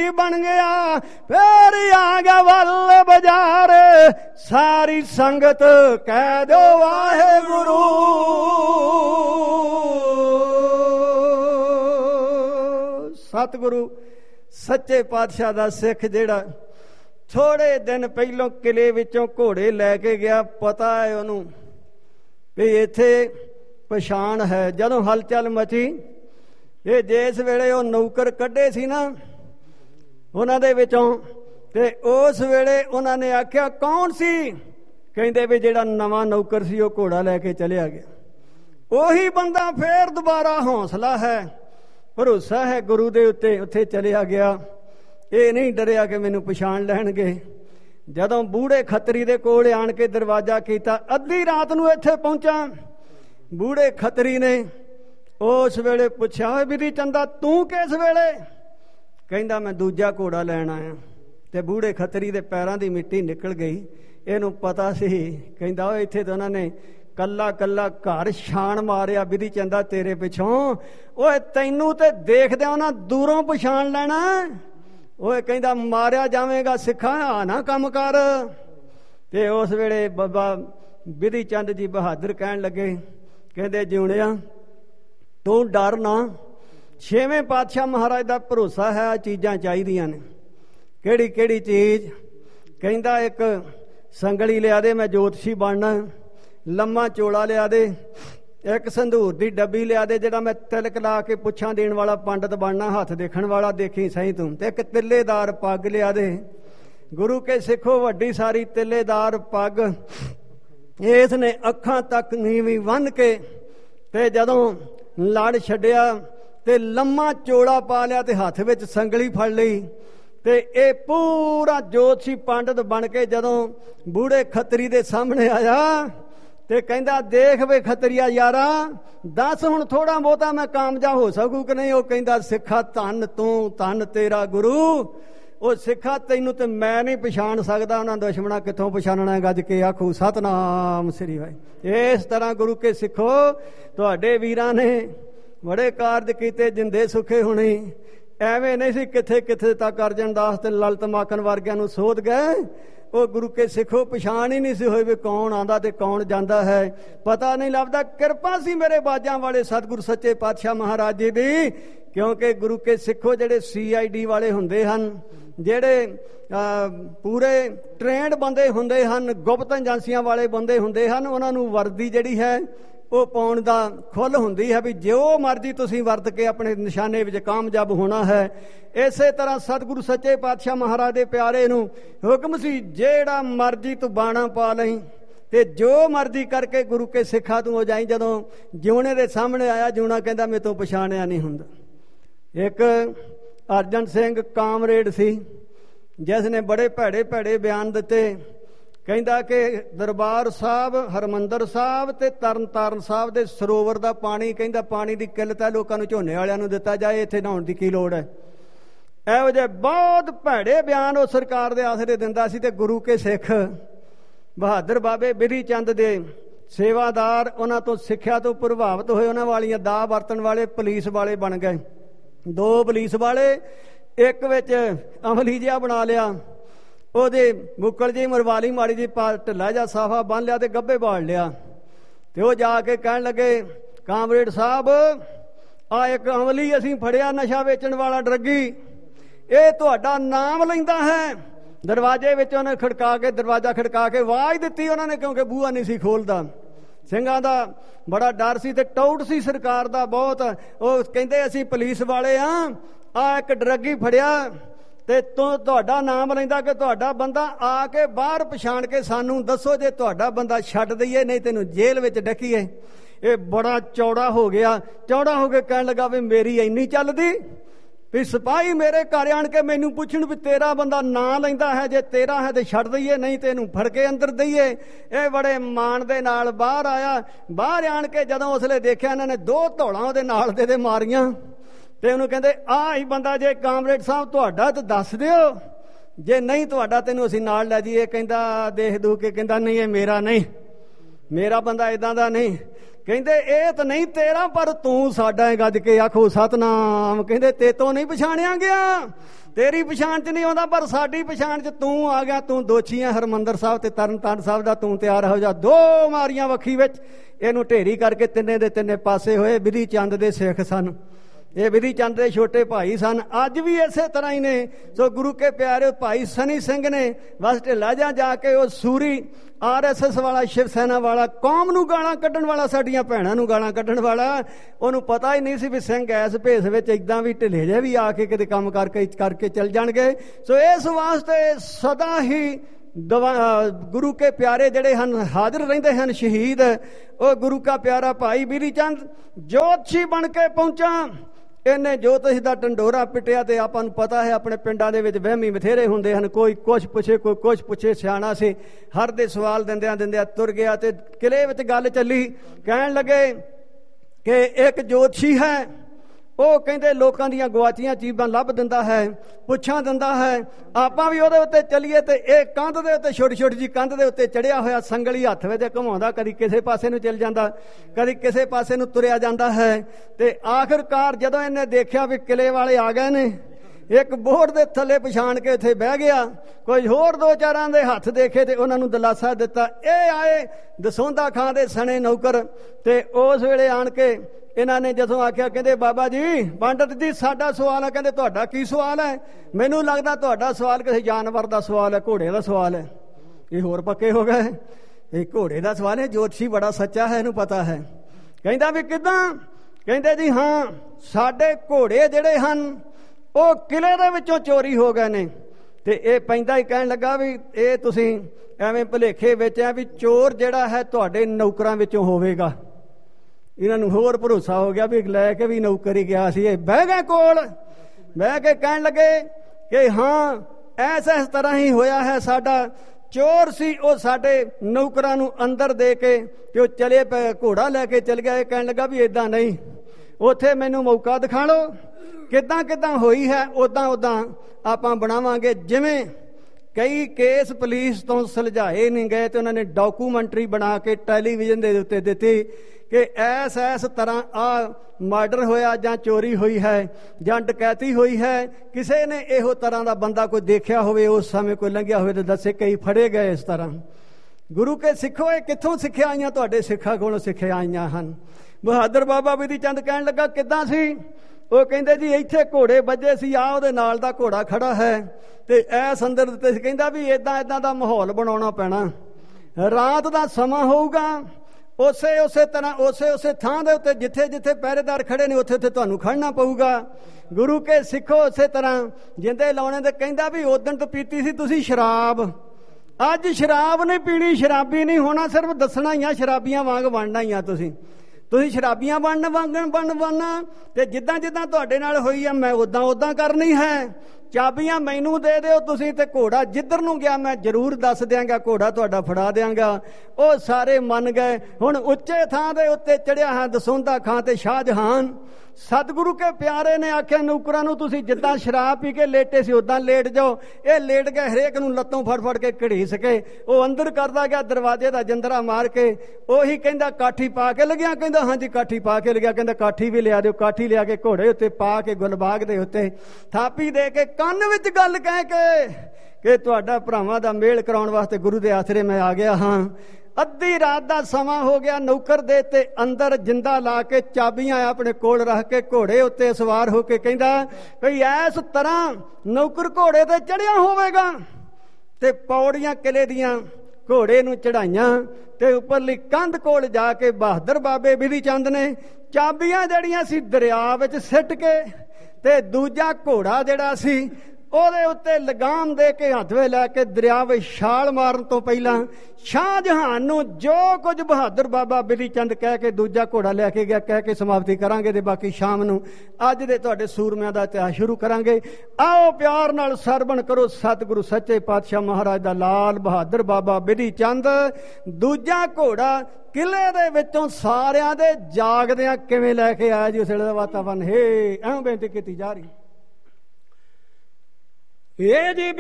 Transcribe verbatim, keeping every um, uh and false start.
बन गया। फिर आ गया वल बाजार, सारी संगत कह दो वाहेगुरु। सतगुरु सच्चे पातशाह दा सिख जेड़ा थोड़े दिन पहलों किले विचों घोड़े लैके गया, पता है उन्हों भी इत्थे पछाण है। जदों हलचल मची, ये जिस वेले वो नौकर कढ़े सी ना उन्हां दे विचों, ते उस वेले उन्होंने आख्या कौन सी? कहंदे भी जिहड़ा नवां नौकर सी वो घोड़ा लैके चलिया गया। उही बंदा फिर दोबारा हौसला है, भरोसा है गुरु दे उत्ते, उत्थे चलिया गया। ये नहीं डरिया कि मैनू पछाण लैणगे। जदों बूढ़े खतरी दे कोल आण के दरवाजा कीता, अद्धी रात नूं इत्थे पहुंचा। बूढ़े खतरी ने उस वेले पुछया, बिधी चंदा तू किस वेले? कहंदा मैं दूजा घोड़ा लैण आया। ते बूढ़े खतरी दे पैरां दी मिट्टी निकल गई। इहनूं पता सी, कहंदा ओए इत्थे तां उन्हां ने कला कला घर छाण मारिया, बिधी चंदा तेरे पिछों। ओए तैनू ते देखदे उन्हां दूरों पछाण लैणा। ओए कहंदा मारिया जावेगा सिखा, आ ना कम कर। ते उस वेले बाबा बिधी चंद जी बहादुर कहण लगे, कहंदे जिउणिया तू डर ना, छेवें पातशाह महाराज दा भरोसा है, आ चीज़ां चाहीदियां ने। किहड़ी किहड़ी चीज़? कहंदा एक संगली लिया दे, मैं जोतशी बनना। लम्मा चोला लिया दे। एक संधूर दी डब्बी लिया दे, जिहड़ा मैं तिलक ला के पुछां देण वाला पंडित बनना, हाथ देखण वाला देखी सही तू। ते एक तिल्लेदार पग लिया दे। गुरु के सिखो वड्डी सारी तिल्लेदार पग, इसने अखां तक नीवी बन के ते जदों लड़ छड्डिया ते लम्मा चोला पा लिया ते हाथ विच संगली फड़ लई। ते ये पूरा जोतशी पंडित बन के जदों बूढ़े खतरी दे सामने आया ते कहंदा देख वे खतरिया यारा, दस हुण थोड़ा बहुता मैं कामयाब हो सकूं कि नहीं? वो कहंदा सिखा धन तू, धन तेरा गुरु। वो सिखा तैनू ते मैं नहीं पछाण सकदा, उन्हां दुश्मना कित्थों पछाणना? गज के आखो सतनाम श्री वाहिगुरू। इस तरह गुरु के सिखो तुहाडे वीरां ने बड़े कारज कीते, जिंदे सुखे हुणे। एवें नहीं सी किथे किथे तक अर्जन दास ते ललित माखन वर्गियां नूं सोध गए। वो गुरु के सिखो पछाण ही नहीं सी होई भी कौन आंदा ते कौन जांदा है, पता नहीं लगदा। किरपा सी मेरे बाजां वाले सतगुरु सच्चे पातशाह महाराज जी दी, क्योंकि गुरु के सिखो जेड़े सी आई डी वाले हुंदे हन, जेड़े पूरे ट्रेंड बंदे हुंदे हन, गुप्त एजेंसियां वाले बंदे हुंदे हन, उन्हां नूं वर्दी जेड़ी है वो पाउण दा खुल हुंदी है भी जो मर्जी तुसीं वरत के अपने निशाने विच कामयाब होना है। इसे तरह सतगुरु सच्चे पातशाह महाराज दे प्यारे नूं हुक्म सी, जेड़ा मर्जी तू बाणा पा लई ते जो मर्जी करके गुरु के सिखा तू हो जाई। जदों जिउणे दे सामने आया, जिउणा कहंदा मैं तो पछाणिया नहीं हुंदा। एक अर्जन सिंह कामरेड सी, जिसने बड़े भैड़े भैड़े बयान दिते। कहंदा कि दरबार साहब, हरमंदर साहब ते तरन ताਰਨ साहब दे सरोवर दा पानी, कहंदा पानी दी किल्लत है, लोकां नूं झोने वालियां नूं दित्ता जाए, इत्थे नहाउण दी की लोड़ है। ਇਹੋ ਜਿਹੇ बहुत ਭੈੜੇ ਬਿਆਨ ਉਹ ਸਰਕਾਰ ਦੇ ਆਸਰੇ ਦਿੰਦਾ ਸੀ। ਤੇ ਗੁਰੂ ਕੇ ਸਿੱਖ ਬਹਾਦਰ ਬਾਬੇ ਬਿਧੀ ਚੰਦ ਦੇ ਸੇਵਾਦਾਰ ਉਹਨਾਂ ਤੋਂ ਸਿੱਖਿਆ ਤੋਂ ਪ੍ਰਭਾਵਿਤ ਹੋਏ, ਉਹਨਾਂ ਵਾਲੀਆਂ ਦਾ ਵਰਤਣ ਵਾਲੇ ਪੁਲਿਸ ਵਾਲੇ ਬਣ ਗਏ। ਦੋ ਪੁਲਿਸ ਵਾਲੇ, ਇੱਕ ਵਿੱਚ ਅਮਲੀ ਜਿਹਾ ਬਣਾ ਲਿਆ, ਉਹਦੇ ਬੁੱਕਲ ਜਿਹੀ ਮਰਵਾਲੀ ਮਾੜੀ ਜਿਹੀ ਪਾ ਢਿੱਲਾ ਜਿਹਾ ਸਾਫਾ ਬੰਨ ਲਿਆ ਤੇ ਗੱਭੇ ਬਾੜ ਲਿਆ। ਤੇ ਉਹ ਜਾ ਕੇ ਕਹਿਣ ਲੱਗੇ, ਕਾਮਰੇਡ ਸਾਹਿਬ ਆ ਇੱਕ ਅਮਲੀ ਅਸੀਂ ਫੜਿਆ, ਨਸ਼ਾ ਵੇਚਣ ਵਾਲਾ ਡਰੱਗੀ, ਇਹ ਤੁਹਾਡਾ ਨਾਮ ਲੈਂਦਾ ਹੈ। ਦਰਵਾਜ਼ੇ ਵਿੱਚ ਉਹਨੇ ਖੜਕਾ ਕੇ ਦਰਵਾਜ਼ਾ ਖੜਕਾ ਕੇ ਆਵਾਜ਼ ਦਿੱਤੀ ਉਹਨਾਂ ਨੇ, ਕਿਉਂਕਿ ਬੂਹਾ ਨਹੀਂ ਸੀ ਖੋਲਦਾ। ਸਿੰਘਾਂ ਦਾ ਬੜਾ ਡਰ ਸੀ ਤੇ ਟੌਟ ਸੀ ਸਰਕਾਰ ਦਾ ਬਹੁਤ। ਉਹ ਕਹਿੰਦੇ ਅਸੀਂ ਪੁਲਿਸ ਵਾਲੇ ਹਾਂ, ਆ ਇੱਕ ਡਰੱਗੀ ਫੜਿਆ ਤੇ ਤੂੰ ਤੁਹਾਡਾ ਨਾਮ ਲੈਂਦਾ ਕਿ ਤੁਹਾਡਾ ਬੰਦਾ, ਆ ਕੇ ਬਾਹਰ ਪਛਾਣ ਕੇ ਸਾਨੂੰ ਦੱਸੋ, ਜੇ ਤੁਹਾਡਾ ਬੰਦਾ ਛੱਡ ਦਈਏ, ਨਹੀਂ ਤੈਨੂੰ ਜੇਲ੍ਹ ਵਿੱਚ ਡੱਕੀਏ। ਇਹ ਬੜਾ ਚੌੜਾ ਹੋ ਗਿਆ। ਚੌੜਾ ਹੋ ਕੇ ਕਹਿਣ ਲੱਗਾ ਵੀ ਮੇਰੀ ਇੰਨੀ ਚੱਲਦੀ ਵੀ ਸਿਪਾਹੀ ਮੇਰੇ ਘਰ ਆਣ ਕੇ ਮੈਨੂੰ ਪੁੱਛਣ ਵੀ ਤੇਰਾ ਬੰਦਾ ਨਾਂ ਲੈਂਦਾ ਹੈ, ਜੇ ਤੇਰਾ ਹੈ ਤੇ ਛੱਡ ਦਈਏ, ਨਹੀਂ ਤੇ ਇਹਨੂੰ ਫੜ ਕੇ ਅੰਦਰ ਦਈਏ। ਇਹ ਬੜੇ ਮਾਣ ਦੇ ਨਾਲ ਬਾਹਰ ਆਇਆ। ਬਾਹਰ ਆਣ ਕੇ ਜਦੋਂ ਉਸਲੇ ਦੇਖਿਆ, ਇਹਨਾਂ ਨੇ ਦੋ ਧੌਲਾਂ ਉਹਦੇ ਨਾਲ ਦੇ ਦੇ ਮਾਰੀਆਂ ਤੇ ਉਹਨੂੰ ਕਹਿੰਦੇ ਆਹ ਹੀ ਬੰਦਾ ਜੇ ਕਾਮਰੇਡ ਸਾਹਿਬ ਤੁਹਾਡਾ ਤਾਂ ਦੱਸ ਦਿਓ, ਜੇ ਨਹੀਂ ਤੁਹਾਡਾ ਤੈਨੂੰ ਅਸੀਂ ਨਾਲ ਲੈ ਜਾਈਏ। ਕਹਿੰਦਾ ਦੇਖ ਦੂ ਕੇ ਕਹਿੰਦਾ ਨਹੀਂ ਇਹ ਮੇਰਾ ਨਹੀਂ, ਮੇਰਾ ਬੰਦਾ ਏਦਾਂ ਦਾ ਨਹੀਂ। ਕਹਿੰਦੇ ਇਹ ਤਾਂ ਨਹੀਂ ਤੇਰਾ, ਪਰ ਤੂੰ ਸਾਡਾ ਹੈ। ਗੱਜ ਕੇ ਆਖੋ ਸਤਨਾਮ। ਕਹਿੰਦੇ ਤੇਤੋਂ ਨਹੀਂ ਪਛਾਣਿਆ ਗਿਆ, ਤੇਰੀ ਪਛਾਣ 'ਚ ਨਹੀਂ ਆਉਂਦਾ, ਪਰ ਸਾਡੀ ਪਛਾਣ 'ਚ ਤੂੰ ਆ ਗਿਆ। ਤੂੰ ਦੋਸ਼ੀ ਆ ਹਰਿਮੰਦਰ ਸਾਹਿਬ ਤੇ ਤਰਨਤਾਰਨ ਸਾਹਿਬ ਦਾ, ਤੂੰ ਤਿਆਰ ਹੋ ਜਾ। ਦੋ ਮਾਰੀਆਂ ਵੱਖੀ ਵਿੱਚ ਇਹਨੂੰ ਢੇਰੀ ਕਰਕੇ ਤਿੰਨੇ ਦੇ ਤਿੰਨੇ ਪਾਸੇ ਹੋਏ। ਬਿਧੀ ਚੰਦ ਦੇ ਸਿੱਖ ਸਨ ਇਹ, ਬਿਧੀ ਚੰਦ ਦੇ ਛੋਟੇ ਭਾਈ ਸਨ। ਅੱਜ ਵੀ ਇਸੇ ਤਰ੍ਹਾਂ ਹੀ ਨੇ। ਸੋ ਗੁਰੂ ਕੇ ਪਿਆਰੇ ਭਾਈ ਸਨੀ ਸਿੰਘ ਨੇ ਬਸ ਢਿੱਲਾ ਜਾ ਜਾ ਕੇ ਉਹ ਸੂਰੀ ਆਰ ਐਸ ਐਸ ਵਾਲਾ, ਸ਼ਿਵ ਸੈਨਾ ਵਾਲਾ, ਕੌਮ ਨੂੰ ਗਾਲਾਂ ਕੱਢਣ ਵਾਲਾ, ਸਾਡੀਆਂ ਭੈਣਾਂ ਨੂੰ ਗਾਲਾਂ ਕੱਢਣ ਵਾਲਾ, ਉਹਨੂੰ ਪਤਾ ਹੀ ਨਹੀਂ ਸੀ ਵੀ ਸਿੰਘ ਐਸ ਭੇਸ ਵਿੱਚ ਇੱਦਾਂ ਵੀ ਢਿੱਲੇ ਜਿਹੇ ਵੀ ਆ ਕੇ ਕਿਤੇ ਕੰਮ ਕਰਕੇ ਕਰਕੇ ਚੱਲ ਜਾਣਗੇ। ਸੋ ਇਸ ਵਾਸਤੇ ਸਦਾ ਹੀ ਦਵਾ ਗੁਰੂ ਕੇ ਪਿਆਰੇ ਜਿਹੜੇ ਹਨ ਹਾਜ਼ਰ ਰਹਿੰਦੇ ਹਨ। ਸ਼ਹੀਦ ਉਹ ਗੁਰੂ ਕਾ ਪਿਆਰਾ ਭਾਈ ਬਿਧੀ ਚੰਦ ਜੋਤਸ਼ੀ ਬਣ ਕੇ ਪਹੁੰਚਾ। ਇਹਨੇ ਜੋਤਿਸ਼ ਦਾ ਢੰਡੋਰਾ ਪਿੱਟਿਆ। ਤੇ ਆਪਾਂ ਨੂੰ ਪਤਾ ਹੈ ਆਪਣੇ ਪਿੰਡਾਂ ਦੇ ਵਿੱਚ ਵਹਿਮੀ ਬਥੇਰੇ ਹੁੰਦੇ ਹਨ, ਕੋਈ ਕੁਛ ਪੁੱਛੇ ਕੋਈ ਕੁਛ ਪੁੱਛੇ। ਸਿਆਣਾ ਸੀ, ਹਰ ਦੇ ਸਵਾਲ ਦਿੰਦਿਆਂ ਦਿੰਦਿਆਂ ਤੁਰ ਗਿਆ। ਤੇ ਕਿਲੇ ਵਿੱਚ ਗੱਲ ਚੱਲੀ, ਕਹਿਣ ਲੱਗੇ ਕਿ ਇੱਕ ਜੋਤਸ਼ੀ ਹੈ, ਉਹ ਕਹਿੰਦੇ ਲੋਕਾਂ ਦੀਆਂ ਗਵਾਚੀਆਂ ਚੀਜ਼ਾਂ ਲੱਭ ਦਿੰਦਾ ਹੈ, ਪੁੱਛਾਂ ਦਿੰਦਾ ਹੈ। ਆਪਾਂ ਵੀ ਉਹਦੇ ਉੱਤੇ ਚੱਲੀਏ। ਤੇ ਇਹ ਕੰਧ ਦੇ ਉੱਤੇ, ਛੋਟੀ ਛੋਟੀ ਜੀ ਕੰਧ ਦੇ ਉੱਤੇ ਚੜਿਆ ਹੋਇਆ, ਸੰਗਲੀ ਹੱਥ ਵਿੱਚ ਘੁਮਾਉਂਦਾ, ਕਦੀ ਕਿਸੇ ਪਾਸੇ ਨੂੰ ਚੱਲ ਜਾਂਦਾ, ਕਦੀ ਕਿਸੇ ਪਾਸੇ ਨੂੰ ਤੁਰਿਆ ਜਾਂਦਾ ਹੈ। ਤੇ ਆਖਿਰਕਾਰ ਜਦੋਂ ਇਹਨੇ ਦੇਖਿਆ ਵੀ ਕਿਲੇ ਵਾਲੇ ਆ ਗਏ ਨੇ, ਇੱਕ ਬੋਹੜ ਦੇ ਥੱਲੇ ਪਛਾਣ ਕੇ ਇੱਥੇ ਬਹਿ ਗਿਆ। ਕੋਈ ਹੋਰ ਦੋ ਚਾਰਾਂ ਦੇ ਹੱਥ ਦੇਖੇ ਤੇ ਉਹਨਾਂ ਨੂੰ ਦਿਲਾਸਾ ਦਿੱਤਾ। ਇਹ ਆਏ ਦਸੌਂਧਾ ਖਾਂ ਦੇ ਸਣੇ ਨੌਕਰ। ਤੇ ਉਸ ਵੇਲੇ ਆਣ ਕੇ ਇਹਨਾਂ ਨੇ ਜਦੋਂ ਆਖਿਆ, ਕਹਿੰਦੇ ਬਾਬਾ ਜੀ, ਪੰਡਤ ਜੀ ਸਾਡਾ ਸਵਾਲ ਹੈ। ਕਹਿੰਦੇ ਤੁਹਾਡਾ ਕੀ ਸਵਾਲ ਹੈ? ਮੈਨੂੰ ਲੱਗਦਾ ਤੁਹਾਡਾ ਸਵਾਲ ਕਿਸੇ ਜਾਨਵਰ ਦਾ ਸਵਾਲ ਹੈ, ਘੋੜੇ ਦਾ ਸਵਾਲ ਹੈ। ਇਹ ਹੋਰ ਪੱਕੇ ਹੋ ਗਏ, ਇਹ ਘੋੜੇ ਦਾ ਸਵਾਲ ਹੈ। ਜੋਤਸ਼ੀ ਬੜਾ ਸੱਚਾ ਹੈ, ਇਹਨੂੰ ਪਤਾ ਹੈ। ਕਹਿੰਦਾ ਵੀ ਕਿੱਦਾਂ? ਕਹਿੰਦੇ ਜੀ ਹਾਂ, ਸਾਡੇ ਘੋੜੇ ਜਿਹੜੇ ਹਨ ਉਹ ਕਿਲੇ ਦੇ ਵਿੱਚੋਂ ਚੋਰੀ ਹੋ ਗਏ ਨੇ। ਤੇ ਇਹ ਪੈਂਦਾ ਹੀ ਕਹਿਣ ਲੱਗਾ ਵੀ ਇਹ ਤੁਸੀਂ ਐਵੇਂ ਭੁਲੇਖੇ ਵਿੱਚ ਆ ਵੀ ਚੋਰ ਜਿਹੜਾ ਹੈ ਤੁਹਾਡੇ ਨੌਕਰਾਂ ਵਿੱਚੋਂ ਹੋਵੇਗਾ। ਇਹਨਾਂ ਨੂੰ ਹੋਰ ਭਰੋਸਾ ਹੋ ਗਿਆ ਵੀ ਲੈ ਕੇ ਵੀ ਨੌਕਰ ਹੀ ਗਿਆ ਸੀ। ਇਹ ਬਹਿ ਗਏ ਕੋਲ, ਬਹਿ ਕੇ ਕਹਿਣ ਲੱਗੇ ਕਿ ਹਾਂ ਐਸ ਇਸ ਤਰ੍ਹਾਂ ਹੀ ਹੋਇਆ ਹੈ। ਸਾਡਾ ਚੋਰ ਸੀ, ਉਹ ਸਾਡੇ ਨੌਕਰਾਂ ਨੂੰ ਅੰਦਰ ਦੇ ਕੇ ਤੇ ਉਹ ਚਲੇ ਪਏ, ਘੋੜਾ ਲੈ ਕੇ ਚਲ ਗਿਆ। ਇਹ ਕਹਿਣ ਲੱਗਾ ਵੀ ਏਦਾਂ ਨਹੀਂ, ਉੱਥੇ ਮੈਨੂੰ ਮੌਕਾ ਦਿਖਾ ਲਓ, ਕਿੱਦਾਂ ਕਿੱਦਾਂ ਹੋਈ ਹੈ ਉੱਦਾਂ ਉੱਦਾਂ ਆਪਾਂ ਬਣਾਵਾਂਗੇ। ਜਿਵੇਂ ਕਈ ਕੇਸ ਪੁਲਿਸ ਤੋਂ ਸੁਲਝਾਏ ਨਹੀਂ ਗਏ ਤੇ ਉਹਨਾਂ ਨੇ ਡਾਕੂਮੈਂਟਰੀ ਬਣਾ ਕੇ ਟੈਲੀਵਿਜ਼ਨ ਦੇ ਉੱਤੇ ਦਿੱਤੀ ਕਿ ਐਸ ਐਸ ਤਰ੍ਹਾਂ ਆ ਮਰਡਰ ਹੋਇਆ ਜਾਂ ਚੋਰੀ ਹੋਈ ਹੈ ਜਾਂ ਡਕੈਤੀ ਹੋਈ ਹੈ। ਕਿਸੇ ਨੇ ਇਹੋ ਤਰ੍ਹਾਂ ਦਾ ਬੰਦਾ ਕੋਈ ਦੇਖਿਆ ਹੋਵੇ, ਉਸ ਸਮੇਂ ਕੋਈ ਲੰਘਿਆ ਹੋਵੇ ਤਾਂ ਦੱਸੇ। ਕਈ ਫੜੇ ਗਏ ਇਸ ਤਰ੍ਹਾਂ। ਗੁਰੂ ਕੇ ਸਿੱਖੋ, ਇਹ ਕਿੱਥੋਂ ਸਿੱਖਿਆ ਆਈਆਂ? ਤੁਹਾਡੇ ਸਿੱਖਾਂ ਕੋਲੋਂ ਸਿੱਖਿਆ ਆਈਆਂ ਹਨ। ਬਹਾਦਰ ਬਾਬਾ ਬਿਧੀ ਚੰਦ ਕਹਿਣ ਲੱਗਾ ਕਿੱਦਾਂ ਸੀ? ਉਹ ਕਹਿੰਦੇ ਜੀ ਇੱਥੇ ਘੋੜੇ ਵੱਜੇ ਸੀ, ਆ ਉਹਦੇ ਨਾਲ ਦਾ ਘੋੜਾ ਖੜਾ ਹੈ ਤੇ ਐਸ ਅੰਦਰ ਦਿੱਤੇ ਸੀ। ਕਹਿੰਦਾ ਵੀ ਏਦਾਂ ਏਦਾਂ ਦਾ ਮਾਹੌਲ ਬਣਾਉਣਾ ਪੈਣਾ, ਰਾਤ ਦਾ ਸਮਾਂ ਹੋਊਗਾ, ਉਸੇ ਉਸੇ ਤਰ੍ਹਾਂ ਉਸੇ ਉਸੇ ਥਾਂ ਦੇ ਉੱਤੇ ਜਿੱਥੇ ਜਿੱਥੇ ਪਹਿਰੇਦਾਰ ਖੜੇ ਨੇ ਉੱਥੇ ਉੱਥੇ ਤੁਹਾਨੂੰ ਖੜਨਾ ਪਊਗਾ। ਗੁਰੂ ਕੇ ਸਿੱਖੋ ਉਸੇ ਤਰ੍ਹਾਂ ਜਿੰਦੇ ਲਾਉਣੇ। ਤੇ ਕਹਿੰਦਾ ਵੀ ਉਦਣ ਤੋਂ ਪੀਤੀ ਸੀ ਤੁਸੀਂ ਸ਼ਰਾਬ, ਅੱਜ ਸ਼ਰਾਬ ਨਹੀਂ ਪੀਣੀ, ਸ਼ਰਾਬੀ ਨਹੀਂ ਹੋਣਾ, ਸਿਰਫ ਦੱਸਣਾ ਹੀ ਆ, ਸ਼ਰਾਬੀਆਂ ਵਾਂਗ ਬਣਨਾ ਹੀ ਆ। ਤੁਸੀਂ ਤੁਸੀਂ ਸ਼ਰਾਬੀਆਂ ਬਣਨ ਵਾਂਗਣ ਬਣ ਬਣਨਾ ਤੇ ਜਿੱਦਾਂ ਜਿੱਦਾਂ ਤੁਹਾਡੇ ਨਾਲ ਹੋਈ ਆ ਮੈਂ ਉਦਾਂ ਉਦਾਂ ਕਰਨੀ ਹੈ। ਚਾਬੀਆਂ ਮੈਨੂੰ ਦੇ ਦਿਓ ਤੁਸੀਂ, ਤੇ ਘੋੜਾ ਜਿੱਧਰ ਨੂੰ ਗਿਆ ਮੈਂ ਜ਼ਰੂਰ ਦੱਸ ਦਿਆਂਗਾ, ਘੋੜਾ ਤੁਹਾਡਾ ਫੜਾ ਦਿਆਂਗਾ। ਉਹ ਸਾਰੇ ਮੰਨ ਗਏ। ਹੁਣ ਉੱਚੇ ਥਾਂ ਦੇ ਉੱਤੇ ਚੜਿਆ ਹੈ ਦਸੌਂਧਾ ਖਾਂ ਤੇ ਸ਼ਾਹਜਹਾਨ। ਸਤਿਗੁਰੂ ਕੇ ਪਿਆਰੇ ਨੇ ਆਖਿਆ ਨੌਕਰਾਂ ਨੂੰ ਤੁਸੀਂ ਜਿੱਦਾਂ ਸ਼ਰਾਬ ਪੀ ਕੇ ਲੇਟੇ ਸੀ ਉਦਾਂ ਲੇਟ ਜਾਓ। ਇਹ ਲੇਟ ਗਏ, ਹਰੇਕ ਨੂੰ ਲੱਤੋਂ ਫੜ ਫੜ ਕੇ ਘੜੀਸ ਕੇ ਉਹ ਅੰਦਰ ਕਰਦਾ ਗਿਆ, ਦਰਵਾਜ਼ੇ ਦਾ ਜੰਦਰਾ ਮਾਰ ਕੇ। ਉਹੀ ਕਹਿੰਦਾ ਕਾਠੀ ਪਾ ਕੇ ਲੱਗਿਆ? ਕਹਿੰਦਾ ਹਾਂਜੀ ਕਾਠੀ ਪਾ ਕੇ ਲੱਗਿਆ। ਕਹਿੰਦਾ ਕਾਠੀ ਵੀ ਲਿਆ ਦਿਓ। ਕਾਠੀ ਲਿਆ ਕੇ ਘੋੜੇ ਉੱਤੇ ਪਾ ਕੇ ਗੁਲਬਾਗ ਦੇ ਉੱਤੇ ਥਾਪੀ ਦੇ ਕੇ ਕੰਨ ਵਿੱਚ ਗੱਲ ਕਹਿ ਕੇ ਕਿ ਤੁਹਾਡਾ ਭਰਾਵਾਂ ਦਾ ਮੇਲ ਕਰਾਉਣ ਵਾਸਤੇ ਗੁਰੂ ਦੇ ਆਸਰੇ ਮੈਂ ਆ ਗਿਆ ਹਾਂ। ਅੱਧੀ ਰਾਤ ਦਾ ਸਮਾਂ ਹੋ ਗਿਆ। ਨੌਕਰ ਦੇ ਤੇ ਅੰਦਰ ਜਿੰਦਾ ਲਾ ਕੇ ਚਾਬੀਆਂ ਆਪਣੇ ਕੋਲ ਰੱਖ ਕੇ ਘੋੜੇ ਉੱਤੇ ਸਵਾਰ ਹੋ ਕੇ ਕਹਿੰਦਾ ਭਈ ਐਸ ਤਰ੍ਹਾਂ ਨੌਕਰ ਘੋੜੇ ਤੇ ਚੜਿਆ ਹੋਵੇਗਾ। ਤੇ ਪੌੜੀਆਂ ਕਿਲੇ ਦੀਆਂ ਘੋੜੇ ਨੂੰ ਚੜਾਈਆਂ ਤੇ ਉੱਪਰਲੀ ਕੰਧ ਕੋਲ ਜਾ ਕੇ ਬਹਾਦਰ ਬਾਬੇ ਬਿਧੀ ਚੰਦ ਨੇ ਚਾਬੀਆਂ ਜਿਹੜੀਆਂ ਸੀ ਦਰਿਆ ਵਿੱਚ ਸਿੱਟ ਕੇ ਤੇ ਦੂਜਾ ਘੋੜਾ ਜਿਹੜਾ ਸੀ ਉਹਦੇ ਉੱਤੇ ਲਗਾਮ ਦੇ ਕੇ ਹੱਥ ਵਿੱਚ ਲੈ ਕੇ ਦਰਿਆ ਵਿੱਚ ਛਾਲ ਮਾਰਨ ਤੋਂ ਪਹਿਲਾਂ ਸ਼ਾਹਜਹਾਨ ਨੂੰ ਜੋ ਕੁਝ ਬਹਾਦਰ ਬਾਬਾ ਬਿਧੀ ਚੰਦ ਕਹਿ ਕੇ ਦੂਜਾ ਘੋੜਾ ਲੈ ਕੇ ਗਿਆ ਕਹਿ ਕੇ ਸਮਾਪਤੀ ਕਰਾਂਗੇ। ਤੇ ਬਾਕੀ ਸ਼ਾਮ ਨੂੰ ਅੱਜ ਦੇ ਤੁਹਾਡੇ ਸੂਰਮਿਆਂ ਦਾ ਇਤਿਹਾਸ ਸ਼ੁਰੂ ਕਰਾਂਗੇ। ਆਓ ਪਿਆਰ ਨਾਲ ਸਰਵਣ ਕਰੋ ਸਤਿਗੁਰੂ ਸੱਚੇ ਪਾਤਸ਼ਾਹ ਮਹਾਰਾਜ ਦਾ ਲਾਲ ਬਹਾਦਰ ਬਾਬਾ ਬਿਧੀ ਚੰਦ। ਦੂਜਾ ਘੋੜਾ ਕਿਲੇ ਦੇ ਵਿੱਚੋਂ ਸਾਰਿਆਂ ਦੇ ਜਾਗਦਿਆਂ ਕਿਵੇਂ ਲੈ ਕੇ ਆਇਆ ਜੀ ਉਸ ਵੇਲੇ ਦਾ ਵਾਤਾਵਰਨ। ਹੇ ਐਂ ਬੇਨਤੀ ਕੀਤੀ ਜਾ ਰਹੀ ਇਹ ਜੀ